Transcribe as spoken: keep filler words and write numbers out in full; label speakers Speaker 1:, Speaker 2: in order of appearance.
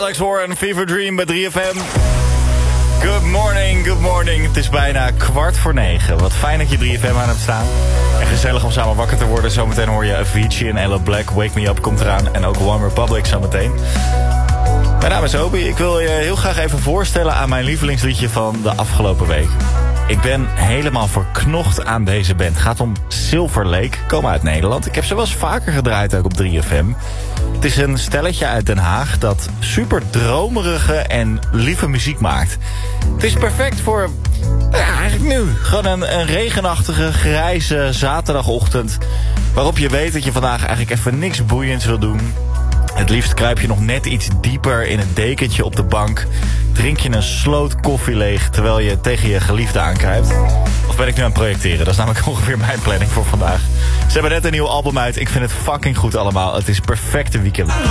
Speaker 1: Alex Warren, Fever Dream bij drie F M. Good morning, good morning. Het is bijna kwart voor negen. Wat fijn dat je drie F M aan hebt staan. En gezellig om samen wakker te worden. Zometeen hoor je Avicii en Ella Black. Wake Me Up komt eraan. En ook One Republic zometeen. Mijn naam is Obi. Ik wil je heel graag even voorstellen aan mijn lievelingsliedje van de afgelopen week. Ik ben helemaal verknocht aan deze band. Het gaat om Silver Lake, komen uit Nederland. Ik heb ze wel eens vaker gedraaid ook op drie F M. Het is een stelletje uit Den Haag dat super dromerige en lieve muziek maakt. Het is perfect voor, ja, eigenlijk nu. Gewoon een, een regenachtige, grijze zaterdagochtend. Waarop je weet dat je vandaag eigenlijk even niks boeiends wil doen. Het liefst kruip je nog net iets dieper in het dekentje op de bank. Drink je een sloot koffie leeg terwijl je tegen je geliefde aankruipt. Of ben ik nu aan het projecteren? Dat is namelijk ongeveer mijn planning voor vandaag. Ze hebben net een nieuw album uit. Ik vind het fucking goed allemaal. Het is perfecte weekend.